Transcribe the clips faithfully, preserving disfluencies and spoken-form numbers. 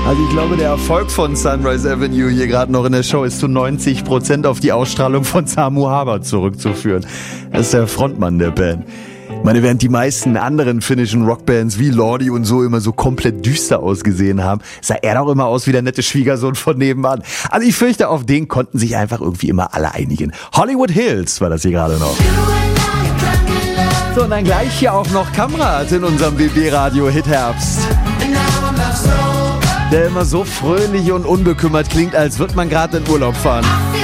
Also ich glaube, der Erfolg von Sunrise Avenue hier gerade noch in der Show ist zu neunzig Prozent auf die Ausstrahlung von Samu Haber zurückzuführen. Er ist der Frontmann der Band. Ich meine, während die meisten anderen finnischen Rockbands wie Lordi und so immer so komplett düster ausgesehen haben, sah er doch immer aus wie der nette Schwiegersohn von nebenan. Also ich fürchte, auf den konnten sich einfach irgendwie immer alle einigen. Hollywood Hills war das hier gerade noch. So, und dann gleich hier auch noch Kamrat in unserem B B-Radio-Hit Herbst. Der immer so fröhlich und unbekümmert klingt, als würde man gerade in Urlaub fahren.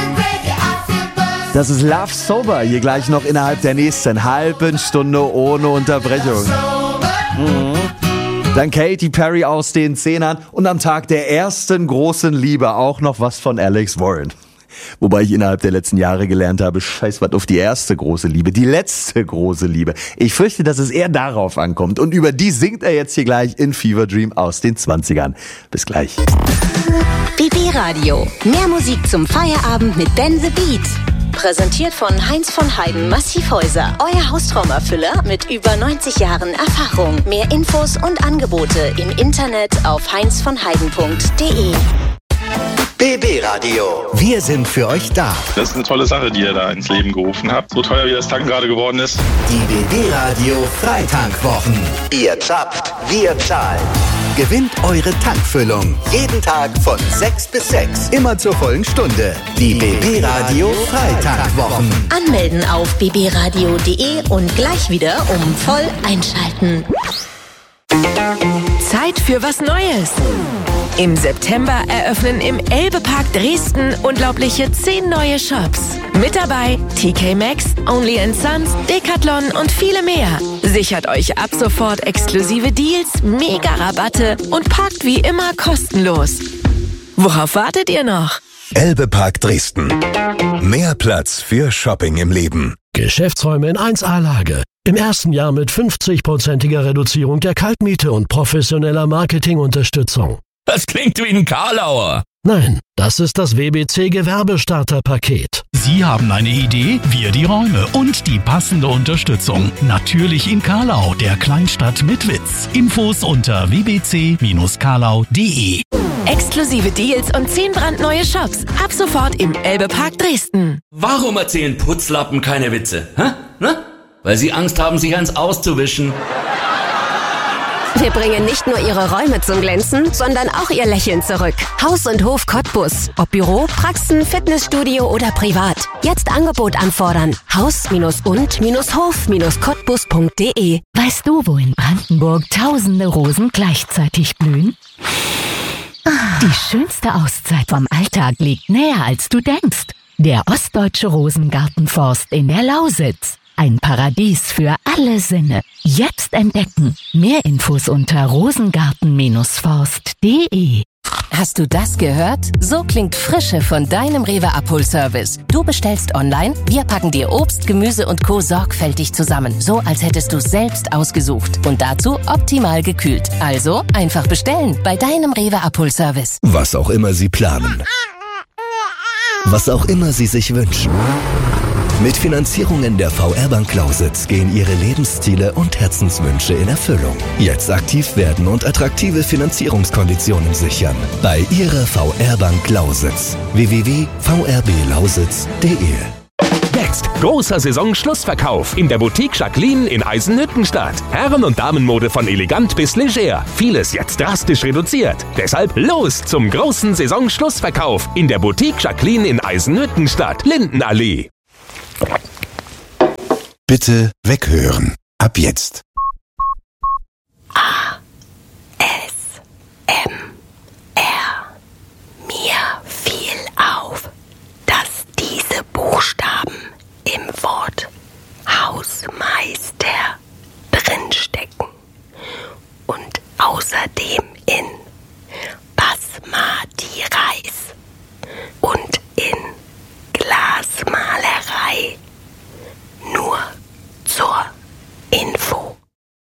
Das ist Love Sober, hier gleich noch innerhalb der nächsten halben Stunde ohne Unterbrechung. Mhm. Dann Katy Perry aus den Zehnern und am Tag der ersten großen Liebe auch noch was von Alex Warren. Wobei ich innerhalb der letzten Jahre gelernt habe, scheiß was auf die erste große Liebe, die letzte große Liebe. Ich fürchte, dass es eher darauf ankommt. Und über die singt er jetzt hier gleich in Fever Dream aus den zwanzigern. Bis gleich. B B-Radio. Mehr Musik zum Feierabend mit Ben the Beat. Präsentiert von Heinz von Heiden Massivhäuser. Euer Haustraumerfüller mit über neunzig Jahren Erfahrung. Mehr Infos und Angebote im Internet auf heinz von heiden punkt de. B B-Radio. Wir sind für euch da. Das ist eine tolle Sache, die ihr da ins Leben gerufen habt. So teuer wie das Tanken gerade geworden ist. Die B B-Radio Freitankwwochen. Ihr zapft, wir zahlen. Gewinnt eure Tankfüllung. Jeden Tag von sechs bis sechs. Immer zur vollen Stunde. Die B B-Radio Freitankwwochen. Anmelden auf b b radio punkt de und gleich wieder um voll einschalten. Zeit für was Neues. Im September eröffnen im Elbe-Park Dresden unglaubliche zehn neue Shops. Mit dabei T K Maxx, Only and Sons, Decathlon und viele mehr. Sichert euch ab sofort exklusive Deals, Mega-Rabatte und parkt wie immer kostenlos. Worauf wartet ihr noch? Elbe-Park Dresden. Mehr Platz für Shopping im Leben. Geschäftsräume in eins A-Lage. Im ersten Jahr mit fünfzig-prozentiger Reduzierung der Kaltmiete und professioneller Marketingunterstützung. Das klingt wie ein Karlauer. Nein, das ist das W B C Gewerbestarterpaket. Sie haben eine Idee, wir die Räume und die passende Unterstützung. Natürlich in Karlau, der Kleinstadt mit Witz. Infos unter w b c Bindestrich karlau punkt de. Exklusive Deals und zehn brandneue Shops. Ab sofort im Elbe-Park Dresden. Warum erzählen Putzlappen keine Witze? Hä? Ne? Weil sie Angst haben, sich eins auszuwischen. Wir bringen nicht nur Ihre Räume zum Glänzen, sondern auch Ihr Lächeln zurück. Haus und Hof Cottbus. Ob Büro, Praxen, Fitnessstudio oder privat. Jetzt Angebot anfordern. Haus- und Hof-Cottbus punkt de. Weißt du, wo in Brandenburg tausende Rosen gleichzeitig blühen? Die schönste Auszeit vom Alltag liegt näher, als du denkst. Der Ostdeutsche Rosengartenforst in der Lausitz. Ein Paradies für alle Sinne. Jetzt entdecken. Mehr Infos unter rosengarten forst punkt de. Hast du das gehört? So klingt Frische von deinem Rewe Abholservice. Du bestellst online, wir packen dir Obst, Gemüse und Co. sorgfältig zusammen. So, als hättest du es selbst ausgesucht. Und dazu optimal gekühlt. Also einfach bestellen bei deinem Rewe Abholservice. Was auch immer Sie planen. Was auch immer Sie sich wünschen. Mit Finanzierungen der V R-Bank Lausitz gehen Ihre Lebensziele und Herzenswünsche in Erfüllung. Jetzt aktiv werden und attraktive Finanzierungskonditionen sichern. Bei Ihrer V R-Bank Lausitz. w w w punkt v r b lausitz punkt de. Jetzt großer Saisonschlussverkauf in der Boutique Jacqueline in Eisenhüttenstadt. Herren- und Damenmode von elegant bis leger. Vieles jetzt drastisch reduziert. Deshalb los zum großen Saisonschlussverkauf in der Boutique Jacqueline in Eisenhüttenstadt, Lindenallee. Bitte weghören. Ab jetzt. A. S. M. R. Mir fiel auf, dass diese Buchstaben im Wort Hausmeister drinstecken und außerdem in Basmati Reis und in Glasmalerei. Nur zur Info.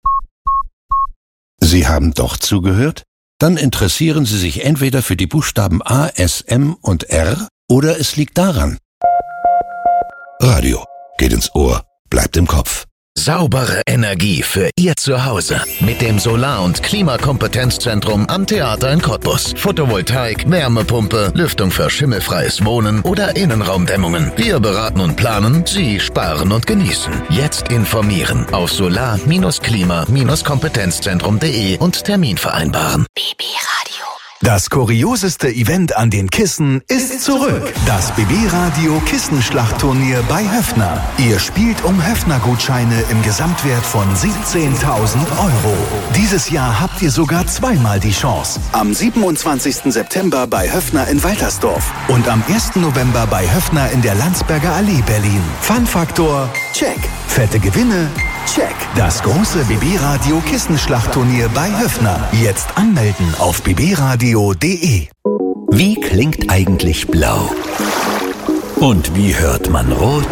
Sie haben doch zugehört? Dann interessieren Sie sich entweder für die Buchstaben A, S, M und R oder es liegt daran. Radio geht ins Ohr, bleibt im Kopf. Saubere Energie für Ihr Zuhause. Mit dem Solar- und Klimakompetenzzentrum am Theater in Cottbus. Photovoltaik, Wärmepumpe, Lüftung für schimmelfreies Wohnen oder Innenraumdämmungen. Wir beraten und planen, Sie sparen und genießen. Jetzt informieren auf solar Klima Kompetenzzentrum punkt de und Termin vereinbaren. B B Radio. Das kurioseste Event an den Kissen ist zurück. Das B B-Radio Kissenschlachtturnier bei Höffner. Ihr spielt um Höffner-Gutscheine im Gesamtwert von siebzehntausend Euro. Dieses Jahr habt ihr sogar zweimal die Chance. Am siebenundzwanzigsten September bei Höffner in Waltersdorf und am ersten November bei Höffner in der Landsberger Allee, Berlin. Fun-Faktor, check. Fette Gewinne, check. Das große B B-Radio Kissenschlachtturnier bei Höffner. Jetzt anmelden auf b b radio punkt de. Wie klingt eigentlich blau? Und wie hört man rot?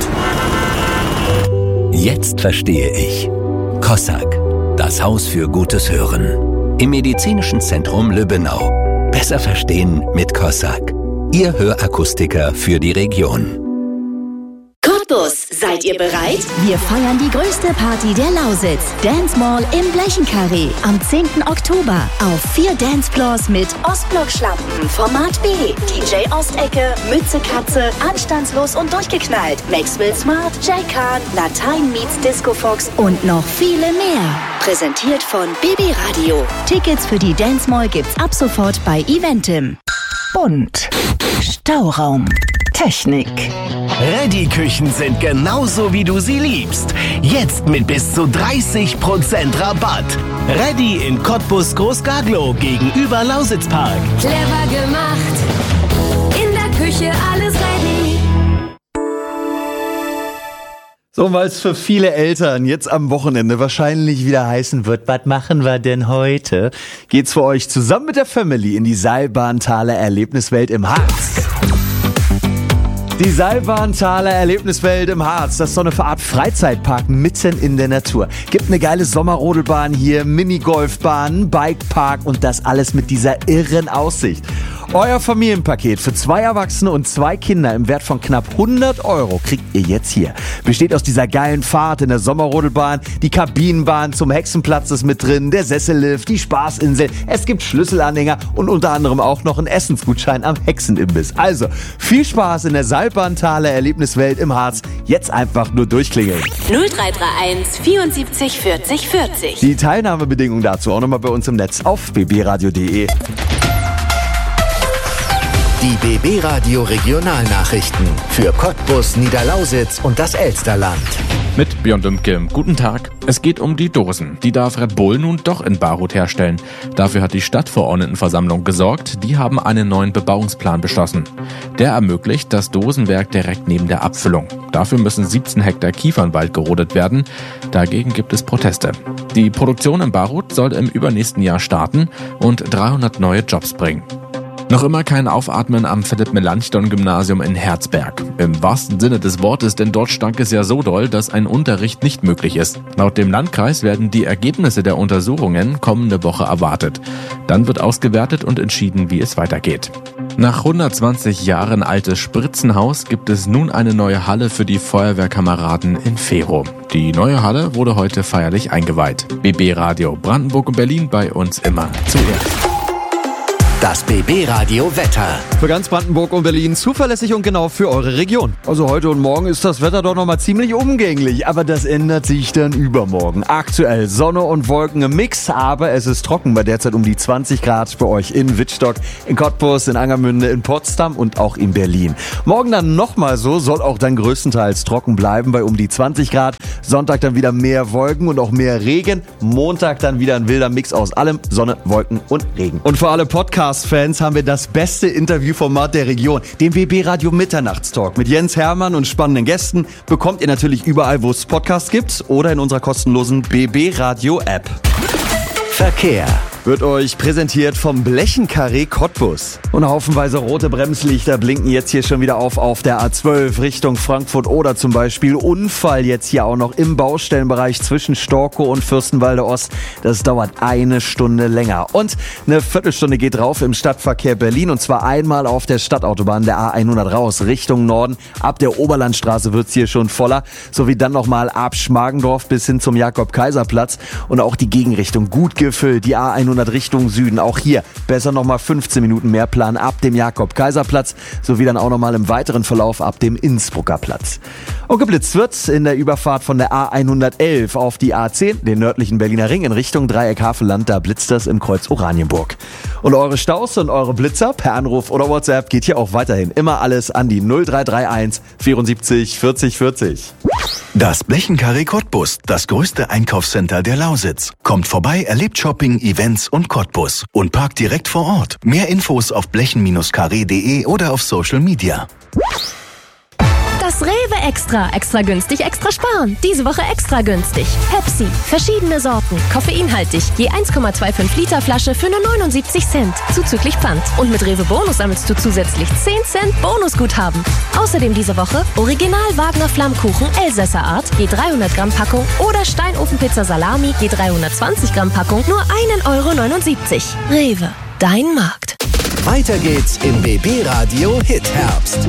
Jetzt verstehe ich. Cossack, das Haus für gutes Hören. Im Medizinischen Zentrum Lübbenau. Besser verstehen mit Cossack. Ihr Hörakustiker für die Region. Cottbus, seid ihr bereit? Wir feiern die größte Party der Lausitz. Dance Mall im Blechenkarree. Am zehnten Oktober. Auf vier Dancefloors mit Ostblock-Schlampen, Format B, D J Ostecke, Mütze Katze, Anstandslos und durchgeknallt, Maxwell Smart, Jay Khan, Latein meets Disco Fox und noch viele mehr. Präsentiert von B B Radio. Tickets für die Dance Mall gibt's ab sofort bei Eventim. Bunt. Stauraum. Technik. Ready-Küchen sind genauso, wie du sie liebst. Jetzt mit bis zu dreißig Prozent Rabatt. Ready in Cottbus Großgaglow gegenüber Lausitzpark. Clever gemacht. In der Küche alles ready. So, weil es für viele Eltern jetzt am Wochenende wahrscheinlich wieder heißen wird, was machen wir denn heute? Geht's für euch zusammen mit der Family in die Seilbahnthaler Erlebniswelt im Harz. Die Seilbahnthaler Erlebniswelt im Harz, das ist so eine Art Freizeitpark mitten in der Natur. Gibt eine geile Sommerrodelbahn hier, Minigolfbahn, Bikepark und das alles mit dieser irren Aussicht. Euer Familienpaket für zwei Erwachsene und zwei Kinder im Wert von knapp hundert Euro kriegt ihr jetzt hier. Besteht aus dieser geilen Fahrt in der Sommerrodelbahn, die Kabinenbahn zum Hexenplatz ist mit drin, der Sessellift, die Spaßinsel, es gibt Schlüsselanhänger und unter anderem auch noch einen Essensgutschein am Hexenimbiss. Also, viel Spaß in der Seilbahnthaler Erlebniswelt im Harz. Jetzt einfach nur durchklingeln. null drei drei eins vierundsiebzig vierzig vierzig. Die Teilnahmebedingungen dazu auch nochmal bei uns im Netz auf b b radio punkt de. Die B B-Radio Regionalnachrichten für Cottbus, Niederlausitz und das Elsterland. Mit Björn Dümke. Guten Tag. Es geht um die Dosen. Die darf Red Bull nun doch in Barut herstellen. Dafür hat die Stadtverordnetenversammlung gesorgt. Die haben einen neuen Bebauungsplan beschlossen. Der ermöglicht das Dosenwerk direkt neben der Abfüllung. Dafür müssen siebzehn Hektar Kiefernwald gerodet werden. Dagegen gibt es Proteste. Die Produktion in Barut soll im übernächsten Jahr starten und dreihundert neue Jobs bringen. Noch immer kein Aufatmen am Philipp-Melanchthon-Gymnasium in Herzberg. Im wahrsten Sinne des Wortes, denn dort stank es ja so doll, dass ein Unterricht nicht möglich ist. Laut dem Landkreis werden die Ergebnisse der Untersuchungen kommende Woche erwartet. Dann wird ausgewertet und entschieden, wie es weitergeht. Nach hundertzwanzig Jahren altes Spritzenhaus gibt es nun eine neue Halle für die Feuerwehrkameraden in Fero. Die neue Halle wurde heute feierlich eingeweiht. B B Radio Brandenburg und Berlin bei uns immer zuerst. Das B B-Radio Wetter. Für ganz Brandenburg und Berlin zuverlässig und genau für eure Region. Also heute und morgen ist das Wetter doch nochmal ziemlich umgänglich, aber das ändert sich dann übermorgen. Aktuell Sonne und Wolken im Mix, aber es ist trocken bei derzeit um die zwanzig Grad bei euch in Wittstock, in Cottbus, in Angermünde, in Potsdam und auch in Berlin. Morgen dann nochmal so, soll auch dann größtenteils trocken bleiben bei um die zwanzig Grad. Sonntag dann wieder mehr Wolken und auch mehr Regen. Montag dann wieder ein wilder Mix aus allem, Sonne, Wolken und Regen. Und für alle Podcast-Fans haben wir das beste Interviewformat der Region, den B B-Radio Mitternachtstalk. Mit Jens Hermann und spannenden Gästen bekommt ihr natürlich überall, wo es Podcasts gibt oder in unserer kostenlosen B B-Radio-App. Verkehr. wird euch präsentiert vom Blechenkarree Cottbus. Und haufenweise rote Bremslichter blinken jetzt hier schon wieder auf auf der A zwölf Richtung Frankfurt oder zum Beispiel Unfall jetzt hier auch noch im Baustellenbereich zwischen Storkow und Fürstenwalde Ost. Das dauert eine Stunde länger. Und eine Viertelstunde geht drauf im Stadtverkehr Berlin und zwar einmal auf der Stadtautobahn der A hundert raus Richtung Norden. Ab der Oberlandstraße wird's hier schon voller, sowie dann nochmal ab Schmargendorf bis hin zum Jakob-Kaiser-Platz und auch die Gegenrichtung gut gefüllt. Die A hundert Richtung Süden, auch hier besser nochmal fünfzehn Minuten mehr planen ab dem Jakob-Kaiser-Platz, sowie dann auch nochmal im weiteren Verlauf ab dem Innsbrucker Platz. Und geblitzt wird's in der Überfahrt von der A hundertelf auf die A zehn, den nördlichen Berliner Ring in Richtung Dreieck Havelland, da blitzt das im Kreuz Oranienburg. Und eure Staus und eure Blitzer per Anruf oder WhatsApp geht hier auch weiterhin immer alles an die null drei drei eins vierundsiebzig vierzig vierzig. Das Blechenkarree Cottbus, das größte Einkaufscenter der Lausitz. Kommt vorbei, erlebt Shopping, Events und Cottbus und parkt direkt vor Ort. Mehr Infos auf blechen Karree punkt de oder auf Social Media. Das Rewe Extra. Extra günstig, extra sparen. Diese Woche extra günstig. Pepsi. Verschiedene Sorten. Koffeinhaltig. Je eins Komma fünfundzwanzig Liter Flasche für nur neunundsiebzig Cent. Zuzüglich Pfand. Und mit Rewe Bonus sammelst du zusätzlich zehn Cent Bonusguthaben. Außerdem diese Woche Original Wagner Flammkuchen Elsässer Art. Je dreihundert Gramm Packung. Oder Steinofenpizza Salami. Je dreihundertzwanzig Gramm Packung. Nur ein Euro neunundsiebzig. Rewe. Dein Markt. Weiter geht's im B B Radio Hit Herbst.